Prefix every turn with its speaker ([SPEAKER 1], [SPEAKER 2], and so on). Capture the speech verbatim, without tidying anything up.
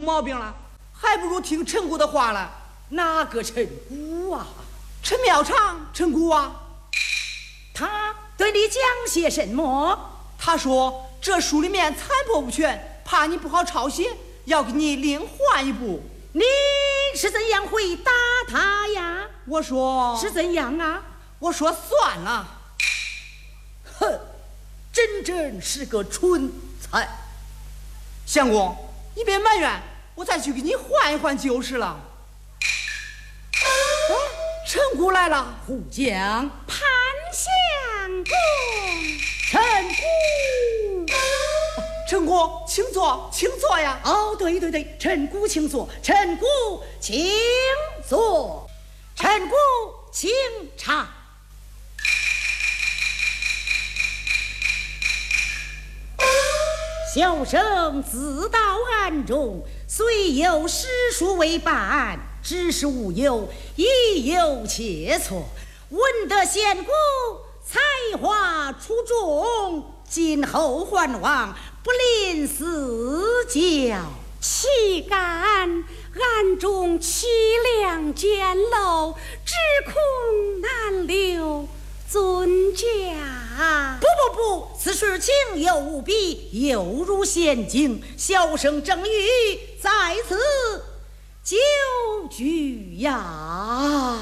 [SPEAKER 1] 毛病了，还不如听陈姑的话了。
[SPEAKER 2] 哪个陈姑啊？
[SPEAKER 1] 陈妙长，陈姑啊。
[SPEAKER 2] 他对你讲些什么？
[SPEAKER 1] 他说这书里面残破不全，怕你不好抄写，要给你另换一部。
[SPEAKER 2] 你是怎样回答他呀？
[SPEAKER 1] 我说
[SPEAKER 2] 是怎样啊？
[SPEAKER 1] 我说算了。
[SPEAKER 2] 哼，真真是个蠢材。
[SPEAKER 1] 相公，你别埋怨，我再去给你换一换就是了。啊，陈姑来了。
[SPEAKER 2] 护将
[SPEAKER 3] 潘相公，
[SPEAKER 2] 陈姑。
[SPEAKER 1] 陈姑，请坐，请坐呀。
[SPEAKER 2] 哦，对对对，陈姑请坐，陈姑请坐，陈姑请茶。小生自到案中，虽有诗书为伴，只是无有亦有切磋。闻得贤姑才华出众，今后还望不吝赐教。
[SPEAKER 3] 岂敢案中凄凉简陋，只恐难留尊驾。
[SPEAKER 2] 不不不，此事情有无比，犹如陷阱。小生正欲在此就句呀。